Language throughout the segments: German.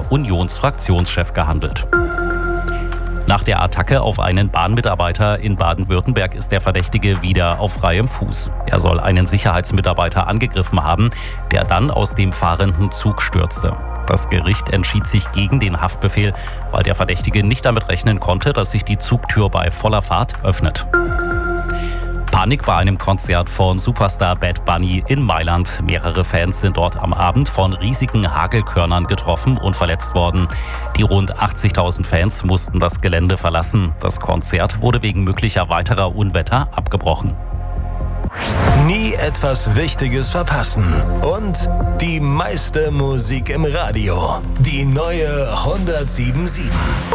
der Unionsfraktionschef gehandelt. Nach der Attacke auf einen Bahnmitarbeiter in Baden-Württemberg ist der Verdächtige wieder auf freiem Fuß. Er soll einen Sicherheitsmitarbeiter angegriffen haben, der dann aus dem fahrenden Zug stürzte. Das Gericht entschied sich gegen den Haftbefehl, weil der Verdächtige nicht damit rechnen konnte, dass sich die Zugtür bei voller Fahrt öffnet. Panik bei einem Konzert von Superstar Bad Bunny in Mailand. Mehrere Fans sind dort am Abend von riesigen Hagelkörnern getroffen und verletzt worden. Die rund 80.000 Fans mussten das Gelände verlassen. Das Konzert wurde wegen möglicher weiterer Unwetter abgebrochen. Nie etwas Wichtiges verpassen. Und die meiste Musik im Radio. Die neue 107.7.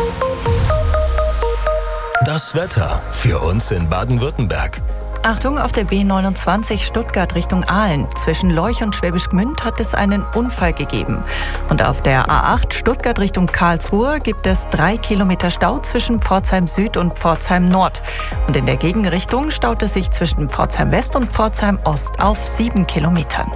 Das Wetter für uns in Baden-Württemberg. Achtung, auf der B29 Stuttgart Richtung Aalen. Zwischen Leuch und Schwäbisch Gmünd hat es einen Unfall gegeben. Und auf der A8 Stuttgart Richtung Karlsruhe gibt es 3 Kilometer Stau zwischen Pforzheim Süd und Pforzheim Nord. Und in der Gegenrichtung staut es sich zwischen Pforzheim West und Pforzheim Ost auf 7 Kilometern.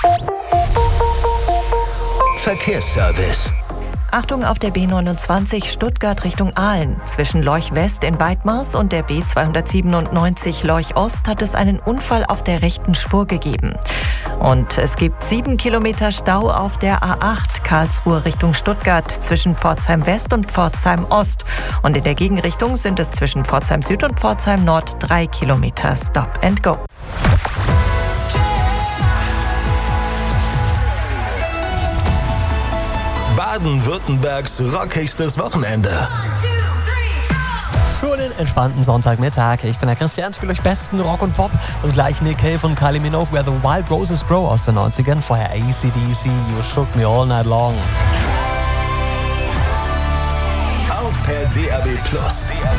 Verkehrsservice. Achtung, auf der B29 Stuttgart Richtung Aalen. Zwischen Leuch West in Weidmars und der B297 Leuch Ost hat es einen Unfall auf der rechten Spur gegeben. Und es gibt 7 Kilometer Stau auf der A8 Karlsruhe Richtung Stuttgart zwischen Pforzheim West und Pforzheim Ost. Und in der Gegenrichtung sind es zwischen Pforzheim Süd und Pforzheim Nord 3 Kilometer Stop and Go. Baden-Württembergs rockigstes Wochenende. Schönen, entspannten Sonntagmittag. Ich bin der Christian, spiele euch besten Rock und Pop und gleich Nick Cave und Kylie Minogue, Where the Wild Roses Grow aus den 90ern. Vorher AC/DC, You Shook Me All Night Long. Auch per DAB+.